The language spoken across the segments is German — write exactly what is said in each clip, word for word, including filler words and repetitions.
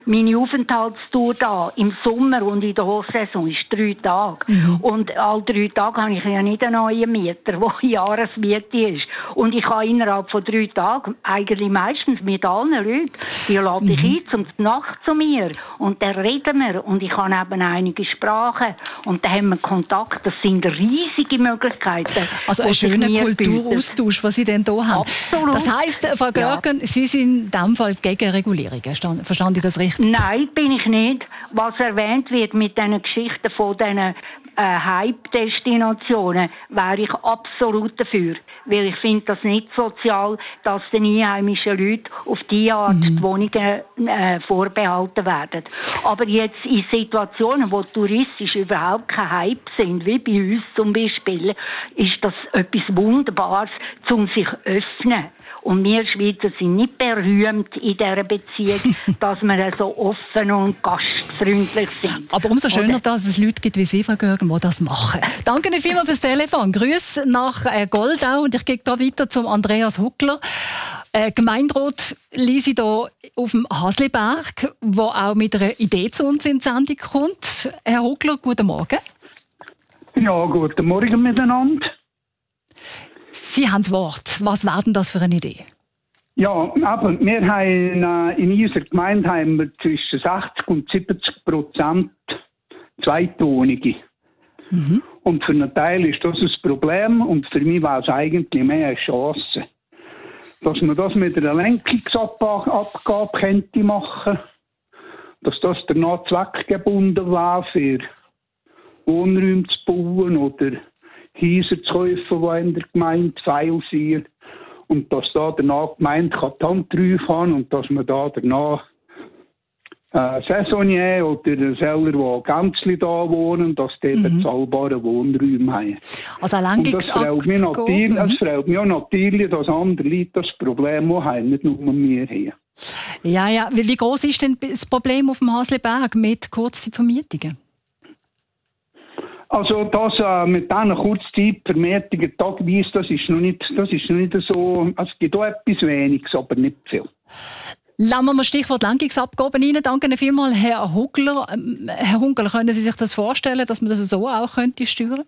Meine Aufenthaltstour da im Sommer und in der Hochsaison ist drei Tage. Mhm. Und alle drei Tage habe ich ja nicht einen neuen Mieter, der Jahresmiete ist. Und ich habe innerhalb von drei Tagen, eigentlich meistens mit allen Leuten, die lade ich mhm. ein zum Nacht zu mir. Und dann reden wir. Und ich habe eben einige Sprachen. Und dann haben wir Kontakt. Das sind riesige Möglichkeiten. Also ein schöner Kulturaustausch, was Sie denn hier haben. Absolut. Das heisst, Frau Görgen, ja. Sie sind in diesem Fall gegen Regulierung. Verstanden ich das richtig? Nein, bin ich nicht. Was erwähnt wird mit diesen Geschichten von diesen äh, Hype-Destinationen, wäre ich absolut dafür. Weil ich finde das nicht sozial, dass den einheimischen Leuten auf diese Art mhm. die Wohnungen äh, vorbehalten werden. Aber jetzt in Situationen, wo touristisch überhaupt kein Hype sind, wie bei uns zum Beispiel, ist das etwas Wunderbares, um sich zu öffnen. Und wir Schweizer sind nicht berühmt in dieser Beziehung, dass wir so offen und gastfreundlich sind. Aber umso schöner, dass es Leute gibt wie Sie, Frau Görgen, die das machen. Danke Ihnen vielmals fürs Telefon. Grüße nach Goldau und ich gehe da weiter zum Andreas Huckler. Äh, Gemeinderat Lisi hier auf dem Hasliberg, der auch mit einer Idee zu uns in die Sendung kommt. Herr Huckler, guten Morgen. Ja, guten Morgen miteinander. Sie haben das Wort. Was war denn das für eine Idee? Ja, aber wir haben in unserer Gemeinde haben wir zwischen sechzig und siebzig Prozent Zweitwohnungen. Mhm. Und für einen Teil ist das ein Problem und für mich war es eigentlich mehr eine Chance. Dass man das mit einer Lenkungsabgabe könnte machen, dass das danach zweckgebunden war, für Wohnräume zu bauen oder Häuser zu kaufen, die in der Gemeinde feil sind. Und dass da danach die Gemeinde die Hand drauf haben und dass man da danach äh, Saisonier oder Seller, die gänzlich da wohnen, dass die mhm. bezahlbare Wohnräume haben. Also und das freut mich natürlich, mhm. das freut mich auch natürlich, dass andere Leute das Problem auch haben, nicht nur wir hier. Ja, ja. Wie groß ist denn das Problem auf dem Hasliberg mit Kurzzeitvermietungen? Also das äh, mit diesen Kurzzeitvermietungen tagweise, das ist noch nicht, das ist noch nicht so, also es gibt auch etwas Weniges, aber nicht viel. Lassen wir mal Stichwort Lenkungsabgaben rein. Danke Ihnen vielmals, Herr Huckler. Ähm, Herr Hunkler, können Sie sich das vorstellen, dass man das so auch könnte steuern?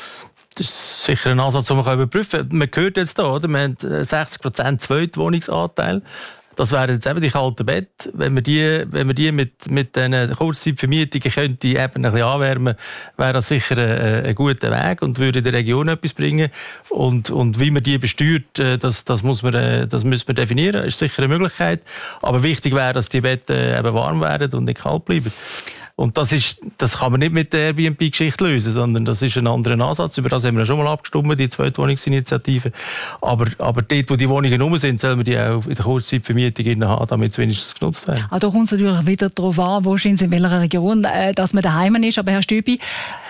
Das ist sicher ein Ansatz, den man überprüfen kann. Man hört jetzt hier, oder? Wir haben sechzig Prozent Zweitwohnungsanteil. Das wären jetzt eben die kalten Betten. Wenn wir die, wenn wir die mit, mit diesen Kurzzeitvermietungen könnte eben ein bisschen anwärmen, wäre das sicher ein, ein guter Weg und würde der Region etwas bringen. Und, und wie man die besteuert, das, das, muss man, das müssen wir definieren. Das ist sicher eine Möglichkeit. Aber wichtig wäre, dass die Betten eben warm werden und nicht kalt bleiben. Und das, ist, das kann man nicht mit der Airbnb-Geschichte lösen, sondern das ist ein anderer Ansatz. Über das haben wir schon mal abgestimmt, die Zweitwohnungsinitiative. Aber, aber dort, wo die Wohnungen rum sind, sollen wir die auch in der Kurzzeitvermietung haben, damit sie wenigstens genutzt werden. Ah, da kommt es natürlich wieder darauf an, wo sind Sie, in welcher Region, äh, dass man daheim ist. Aber Herr Stübi,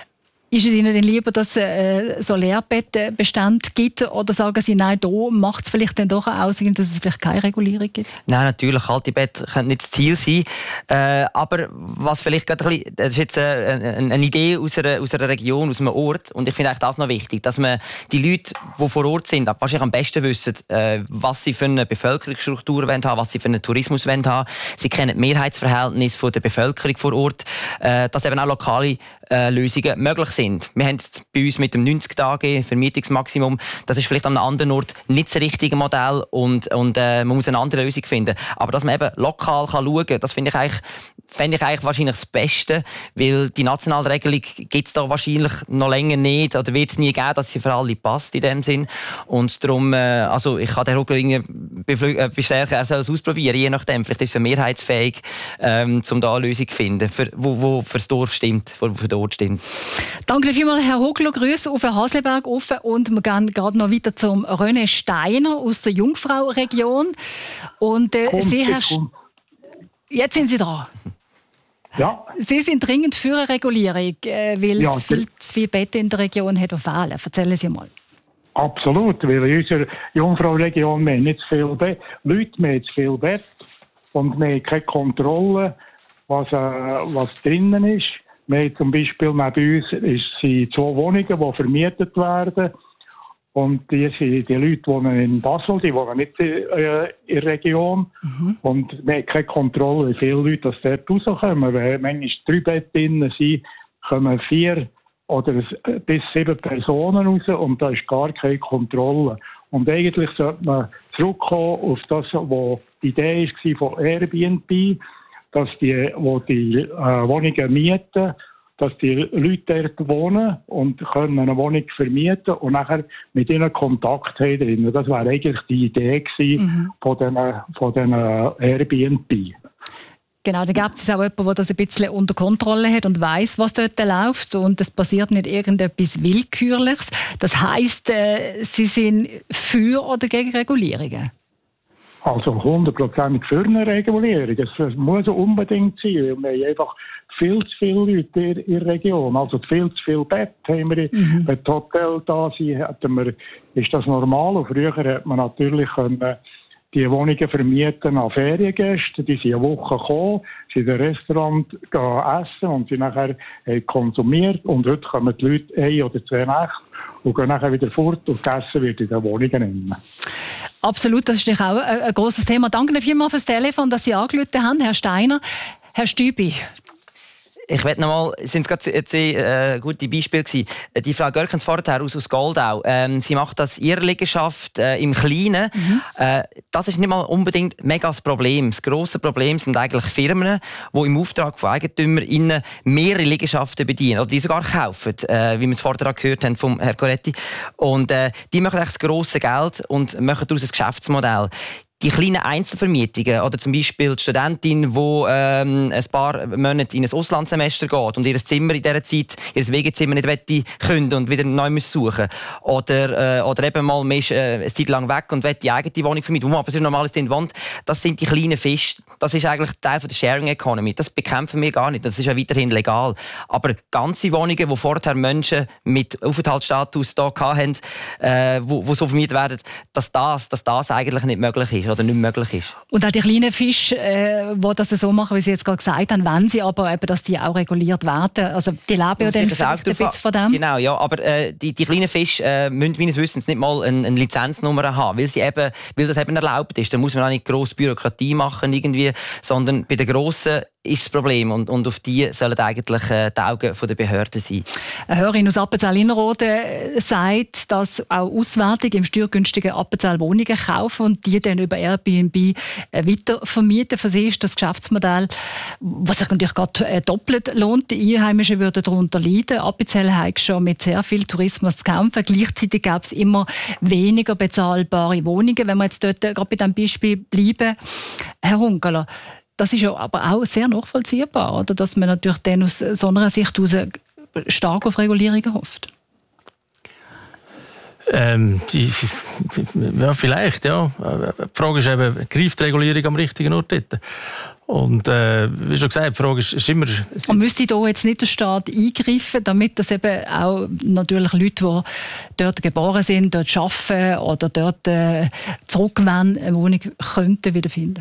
ist es Ihnen denn lieber, dass es äh, so Leerbettbestand gibt? Oder sagen Sie, nein, da macht es vielleicht dann doch auch Sinn, dass es vielleicht keine Regulierung gibt? Nein, natürlich, kalte Betten können nicht das Ziel sein. Äh, aber was vielleicht gerade ein bisschen, das ist jetzt eine, eine Idee aus einer, aus einer Region, aus einem Ort. Und ich finde eigentlich das noch wichtig, dass man die Leute, die vor Ort sind, wahrscheinlich am besten wissen, äh, was sie für eine Bevölkerungsstruktur haben, was sie für einen Tourismus haben. Sie kennen das Mehrheitsverhältnis von der Bevölkerung vor Ort, äh, dass eben auch lokale äh, Lösungen möglich sind. Sind. Wir haben bei uns mit dem neunzig Tage Vermietungsmaximum, das ist vielleicht an einem anderen Ort nicht das richtige Modell und, und äh, man muss eine andere Lösung finden. Aber dass man eben lokal kann schauen kann, das finde ich eigentlich, fände ich eigentlich wahrscheinlich das Beste, weil die nationale Regelung gibt es da wahrscheinlich noch länger nicht oder wird es nie geben, dass sie für alle passt in dem Sinn. Und darum, äh, also ich kann den Ruckler bestärken, er soll es ausprobieren, je nachdem. Vielleicht ist es mehrheitsfähig, ähm, um da eine Lösung zu finden, für, wo, wo für das Dorf stimmt, wo für den Ort stimmt. Danke vielmals, Herr Huckler. Grüße auf den Hasliberg offen. Und wir gehen gerade noch weiter zum René Steiner aus der Jungfrau-Region. Und äh, komm, Sie, Herr St- Jetzt sind Sie da. Ja. Sie sind dringend für eine Regulierung, äh, weil ja, es viel zu viele Betten in der Region hat fehlen. Erzählen Sie mal. Absolut, weil in unserer Jungfrau-Region wir nicht zu viele Bett, Leute, wir haben zu viel Bett und wir haben keine Kontrolle, was, äh, was drinnen ist. Wir haben zum Beispiel bei uns sind zwei Wohnungen, die vermietet werden. Und die, sind, die Leute wohnen in Basel, die wohnen nicht äh, in der Region. Mhm. Und man hat keine Kontrolle, wie viele Leute das dort rauskommen. Wenn manchmal drei Betten drin sind, kommen vier oder bis sieben Personen raus und da ist gar keine Kontrolle. Und eigentlich sollte man zurückkommen auf das, was die Idee war von Airbnb, dass die, wo die äh, Wohnungen mieten, dass die Leute dort wohnen und können eine Wohnung vermieten und nachher mit ihnen Kontakt haben drin. Das wäre eigentlich die Idee gewesen mhm. von diesen von den Airbnb. Genau, da gibt es auch jemanden, der das ein bisschen unter Kontrolle hat und weiss, was dort läuft. Und es passiert nicht irgendetwas Willkürliches. Das heisst, äh, Sie sind für oder gegen Regulierungen? Also hundertprozentig für eine Regulierung. Es muss unbedingt sein. Wir haben einfach viel zu viele Leute in der Region. Also viel zu viele Betten haben wir. Mhm. Wenn die Hotels da sind, hatten wir, ist das normal. Und früher hat man natürlich können, die Wohnungen vermieten an Feriengäste. Die sind eine Woche gekommen, sind in ein Restaurant essen und sind nachher konsumiert. Und heute kommen die Leute ein oder zwei Nächte und gehen nachher wieder fort und gegessen wird in den Wohnungen. Absolut, das ist natürlich auch ein, ein grosses Thema. Danke vielmals fürs Telefon, dass Sie angerufen haben, Herr Steiner. Herr Stübi. Ich werde noch mal, es sind gerade zwei äh, gute Beispiele gewesen. Die Frau Görkens vorher aus, aus Goldau, ähm, sie macht das ihre Liegenschaft äh, im Kleinen. Mhm. Äh, das ist nicht mal unbedingt mega das Problem. Das grosse Problem sind eigentlich Firmen, die im Auftrag von Eigentümern mehrere Liegenschaften bedienen oder die sogar kaufen, äh, wie wir es vorher gehört haben vom Herrn Coretti. Und äh, die machen eigentlich das grosse Geld und machen daraus ein Geschäftsmodell. Die kleinen Einzelvermietungen oder zum Beispiel die Studentin, die ähm, ein paar Monate in ein Auslandssemester geht und ihr Zimmer in dieser Zeit, ihr W G-Zimmer nicht wette können und wieder neu muss suchen oder äh, oder eben mal man ist, äh, eine Zeit lang weg und will die eigene Wohnung vermieten, wo man aber so normal drin wohnt. Das sind die kleinen Fische. Das ist eigentlich Teil von der Sharing Economy. Das bekämpfen wir gar nicht. Das ist ja weiterhin legal. Aber ganze Wohnungen, wo vorher Menschen mit Aufenthaltsstatus da hatten, äh, wo, wo so vermietet werden, dass das, dass das eigentlich nicht möglich ist. Oder nicht möglich ist. Und auch die kleinen Fische, äh, die das so machen, wie Sie jetzt gerade gesagt haben, wenn sie aber eben, dass die auch reguliert werden. Also die leben ja dann vielleicht ein bisschen von dem. Genau, ja, aber äh, die, die kleinen Fische äh, müssen meines Wissens nicht mal eine, eine Lizenznummer haben, weil, sie eben, weil das eben erlaubt ist. Da muss man auch nicht grosse Bürokratie machen, irgendwie, sondern bei den grossen ist das Problem und, und auf die sollen eigentlich äh, die Augen der Behörden sein. Eine Hörerin aus Appenzell-Innerrhoden sagt, dass auch Auswärtige im steuergünstigen Appenzell Wohnungen kaufen und die dann über Airbnb äh, weiter vermieten. Für sie ist das Geschäftsmodell, was sich natürlich gerade äh, doppelt lohnt. Die Einheimischen würden darunter leiden. Appenzell hat schon mit sehr viel Tourismus zu kämpfen. Gleichzeitig gab es immer weniger bezahlbare Wohnungen. Wenn wir jetzt dort äh, gerade bei diesem Beispiel bleiben, Herr Hunkeler, das ist ja aber auch sehr nachvollziehbar, oder? Dass man natürlich dann aus so einer Sicht aus stark auf Regulierungen hofft. Ähm, die, ja, vielleicht, ja. Die Frage ist eben, greift die Regulierung am richtigen Ort dort? Und äh, wie schon gesagt, die Frage ist, ist immer... Und müsste da jetzt nicht der Staat eingreifen, damit das eben auch natürlich Leute, die dort geboren sind, dort arbeiten oder dort äh, zurückwollen, eine Wohnung könnten wiederfinden?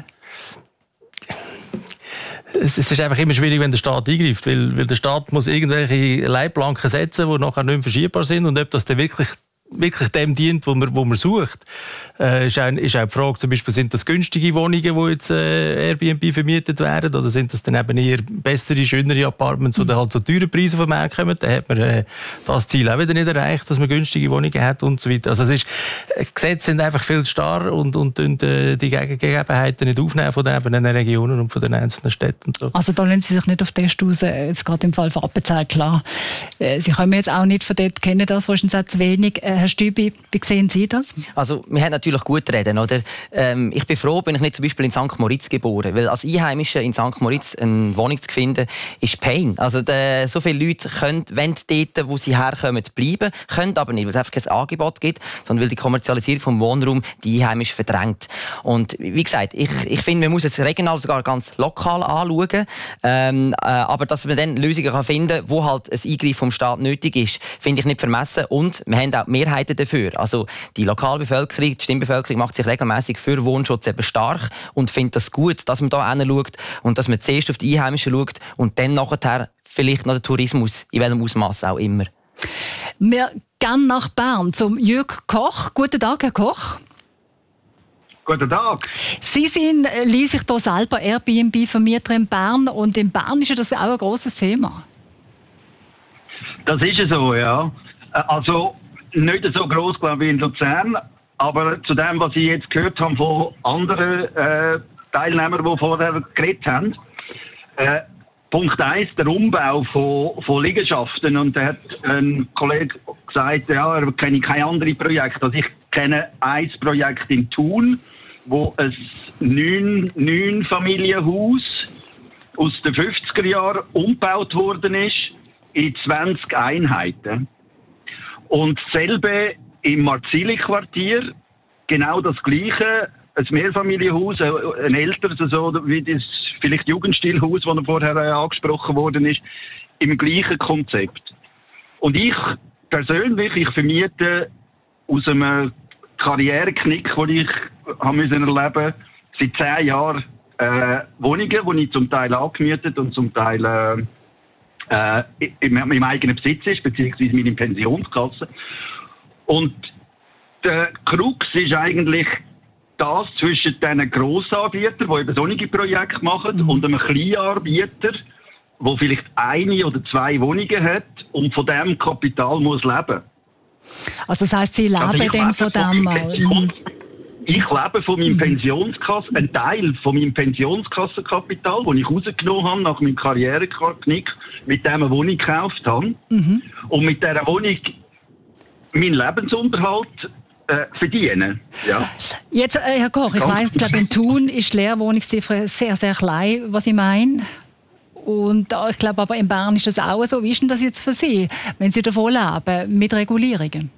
Es ist einfach immer schwierig, wenn der Staat eingreift, weil, weil der Staat muss irgendwelche Leitplanken setzen, die nachher nicht mehr verschiebbar sind und ob das dann wirklich wirklich dem dient, wo man, wo man sucht. Äh, ist, auch, ist auch die Frage, zum Beispiel, sind das günstige Wohnungen, die jetzt äh, Airbnb vermietet werden, oder sind das dann eben eher bessere, schönere Apartments, die dann halt so teure Preise vom Markt kommen? Dann hat man äh, das Ziel auch wieder nicht erreicht, dass man günstige Wohnungen hat und so weiter. Also es ist, äh, Gesetze sind einfach viel zu starr und, und, und äh, die Gegebenheiten nicht aufnehmen von den einzelnen Regionen und von den einzelnen Städten. Und so. Also da lassen Sie sich nicht auf den Stoß, jetzt gerade im Fall von Appenzell, klar. Äh, Sie kommen jetzt auch nicht von dort, kennen das wahrscheinlich zu wenig. Äh, Herr Stübi, wie sehen Sie das? Also, wir haben natürlich gut reden, oder? Ähm, ich bin froh, bin ich nicht zum Beispiel in Sankt Moritz geboren, weil als Einheimischer in Sankt Moritz eine Wohnung zu finden, ist Pain. Also, de, so viele Leute können, wenn dort, wo sie herkommen, bleiben, können aber nicht, weil es einfach kein Angebot gibt, sondern weil die Kommerzialisierung vom Wohnraum die Einheimischen verdrängt. Und wie gesagt, ich, ich finde, man muss es regional, sogar ganz lokal anschauen, ähm, äh, aber dass man dann Lösungen kann finden kann, wo halt ein Eingriff vom Staat nötig ist, finde ich nicht vermessen. Und wir haben auch Mehrheiten dafür. Also die Lokalbevölkerung, die Stimmbevölkerung macht sich regelmäßig für Wohnschutz eben stark und findet das gut, dass man da hinschaut und dass man zuerst auf die Einheimischen schaut und dann nachher vielleicht noch den Tourismus, in welchem Ausmaß auch immer. Wir gehen nach Bern zum Jürg Koch. Guten Tag, Herr Koch. Guten Tag. Sie sind, äh, ließ sich hier selber Airbnb-Vermieter in Bern und in Bern ist ja das auch ein grosses Thema. Das ist so, ja. Also nicht so gross, glaube ich, in Luzern, aber zu dem, was ich jetzt gehört habe von anderen äh, Teilnehmern, die vorher geredet haben. Äh, Punkt eins, der Umbau von, von Liegenschaften. Und da hat ein Kollege gesagt, ja, er kenne keine anderen Projekte. Also ich kenne ein Projekt in Thun, wo ein neun, neun Familienhaus aus den fünfziger Jahren umgebaut worden ist in zwanzig Einheiten. Und dasselbe im Marzili-Quartier, genau das Gleiche, ein Mehrfamilienhaus, ein älteres, so wie das vielleicht Jugendstilhaus, das vorher angesprochen worden ist, im gleichen Konzept. Und ich persönlich, ich vermiete aus einem Karriereknick, den ich haben müssen erleben, seit zehn Jahren äh, Wohnungen, die ich zum Teil angemietet und zum Teil äh, äh, im, im eigenen Besitz ist, beziehungsweise meine Pensionskasse. Und der Krux ist eigentlich das zwischen diesen Grossanbietern, die eben solche Projekte machen, mhm. und einem Kleinanbieter, der vielleicht eine oder zwei Wohnungen hat und von diesem Kapital muss leben. Also das heisst, Sie leben also dann von dem mal? Ich lebe von meinem Pensionskassen, ein Teil von meinem Pensionskassenkapital, das ich rausgenommen habe nach meinem Karriereknick, mit dem eine Wohnung gekauft habe. Mhm. Und mit dieser Wohnung meinen Lebensunterhalt äh, verdienen. Ja. Jetzt, äh, Herr Koch, ich weiss, ich glaube, in Thun ist die Leerwohnungsziffer sehr, sehr klein, was ich meine. Und äh, ich glaube, aber in Bern ist das auch so. Wie ist denn das jetzt für Sie, wenn Sie davon leben, mit Regulierungen?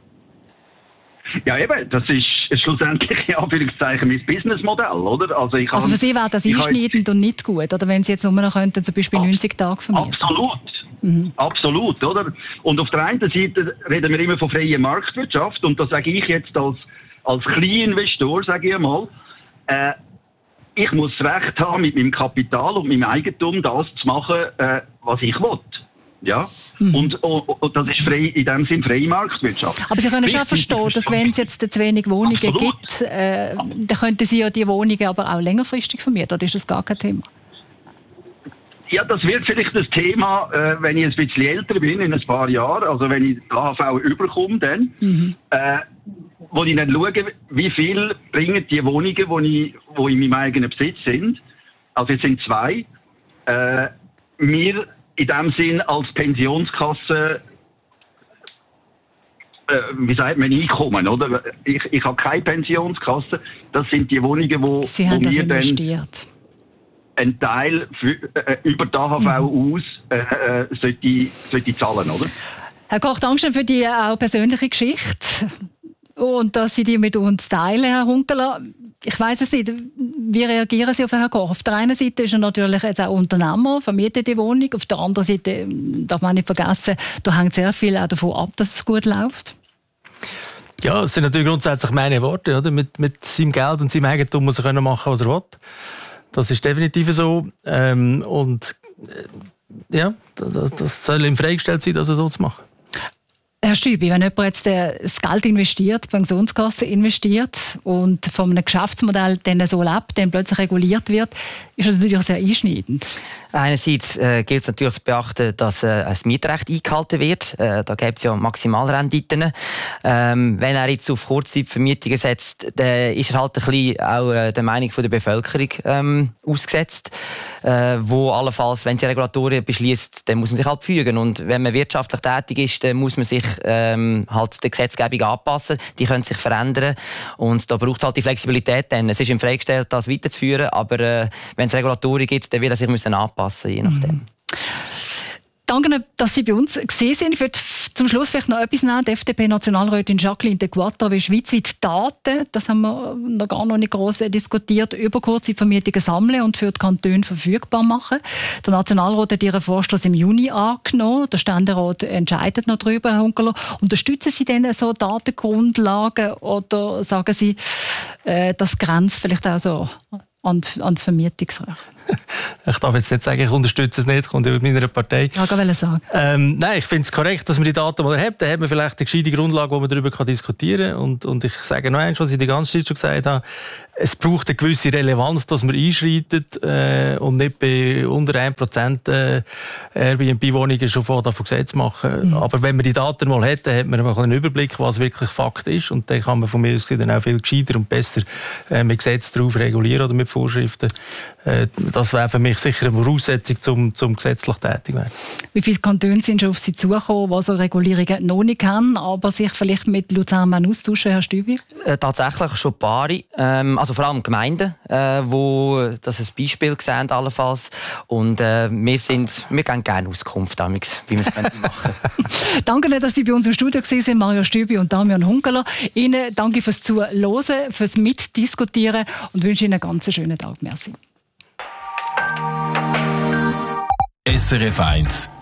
Ja, eben, das ist schlussendlich in Anführungszeichen mein Businessmodell, oder? Also, ich also für Sie wäre das einschneidend und nicht gut, oder wenn Sie jetzt nur noch könnten, zum Beispiel neunzig Tage vermieten? Absolut. Mhm. Absolut, oder? Und auf der einen Seite reden wir immer von freier Marktwirtschaft, und das sage ich jetzt als, als Kleininvestor, sage ich einmal, äh, ich muss das Recht haben, mit meinem Kapital und meinem Eigentum das zu machen, äh, was ich will. Ja, mhm. und, und, und das ist frei, in dem Sinn freie Marktwirtschaft. Aber Sie können schon verstehen, dass wenn es jetzt zu wenig Wohnungen Absolut. gibt, äh, dann könnten Sie ja die Wohnungen aber auch längerfristig vermieten, oder ist das gar kein Thema? Ja, das wird vielleicht das Thema, äh, wenn ich ein bisschen älter bin, in ein paar Jahren, also wenn ich die A H V überkomme, dann, mhm. äh, wo ich dann schaue, wie viel bringen die Wohnungen, die ich, wo in meinem eigenen Besitz sind, also es sind zwei, äh, mir in dem Sinn als Pensionskasse, äh, wie sagt man, Einkommen, oder? Ich, ich habe keine Pensionskasse. Das sind die Wohnungen, wo, Sie haben wo das mir investiert. dann einen Teil für, äh, über die A H V mhm. aus äh, äh, sollte, sollte zahlen, oder? Herr Koch, danke schön für die auch persönliche Geschichte und dass Sie die mit uns teilen, Herr Hunkeler. Ich weiss es nicht, wie reagieren Sie auf Herrn Koch? Auf der einen Seite ist er natürlich jetzt auch Unternehmer, vermietet die Wohnung. Auf der anderen Seite darf man nicht vergessen, da hängt sehr viel auch davon ab, dass es gut läuft. Ja, es sind natürlich grundsätzlich meine Worte. Oder? Mit, mit seinem Geld und seinem Eigentum muss er machen, was er will. Das ist definitiv so. Ähm, und äh, ja, das, das soll ihm freigestellt sein, das so zu machen. Herr Stübi, wenn jemand jetzt das Geld investiert, die Pensionskasse investiert und von einem Geschäftsmodell dann so lebt, dann plötzlich reguliert wird, ist das natürlich sehr einschneidend. Einerseits äh, gilt es natürlich zu beachten, dass äh, ein Mietrecht eingehalten wird. Äh, da gibt es ja Maximalrenditen. Ähm, wenn er jetzt auf Kurzzeitvermietungen setzt, dann ist er halt ein bisschen auch äh, der Meinung von der Bevölkerung ähm, ausgesetzt. Äh, wo allenfalls, wenn sie Regulatorien beschließt, dann muss man sich halt fügen. Und wenn man wirtschaftlich tätig ist, dann muss man sich ähm, halt der Gesetzgebung anpassen. Die können sich verändern. Und da braucht halt die Flexibilität dann. Es ist ihm freigestellt, das weiterzuführen. Aber äh, wenn es Regulatorien gibt, dann wird er sich müssen anpassen, je nachdem. Mhm. Danke, dass Sie bei uns gesehen sind. Ich würde zum Schluss vielleicht noch etwas nehmen. Die F D P-Nationalrätin Jacqueline de Quattro will schweizweit Daten, das haben wir noch gar noch nicht gross diskutiert, über Kurzzeitvermietungen sammeln und für die Kantone verfügbar machen. Der Nationalrat hat Ihren Vorstoß im Juni angenommen. Der Ständerat entscheidet noch darüber, Herr Hunkeler. Unterstützen Sie denn so Datengrundlagen oder sagen Sie, äh, das grenzt vielleicht auch so an, ans Vermietungsrecht? Ich darf jetzt nicht sagen, ich unterstütze es nicht, kommt über meiner Partei. Ja, ich wollte sagen. Ähm, nein, ich finde es korrekt, dass man die Daten mal hat. Dann hat man vielleicht eine gescheite Grundlage, wo man darüber diskutieren kann. Und, und ich sage noch eins, was ich die ganze Zeit schon gesagt habe. Es braucht eine gewisse Relevanz, dass man einschreitet äh, und nicht bei unter ein Prozent äh, Airbnb-Wohnungen schon vor davon Gesetz machen. Mhm. Aber wenn man die Daten mal hat, dann hat man einen Überblick, was wirklich Fakt ist. Und dann kann man von mir aus dann auch viel gescheiter und besser äh, mit Gesetzen drauf regulieren oder mit Vorschriften. Äh, das wäre für mich sicher eine Voraussetzung, zum, zum gesetzlich tätig werden. Wie viele Kantone sind schon auf Sie zugekommen, die so Regulierungen noch nicht haben, aber sich vielleicht mit Luzern austauschen, Herr Stübi? Äh, tatsächlich schon ein paar. Ähm, also vor allem Gemeinden, äh, wo das ein Beispiel sehen allenfalls. Und äh, wir, sind, wir geben gerne Auskunft, wie wir es machen können. Danke, dass Sie bei uns im Studio waren, Mario Stübi und Damian Hunkeler. Ihnen danke fürs Zuhören, fürs Mitdiskutieren und wünsche Ihnen einen ganz schönen Tag. Merci. S R F eins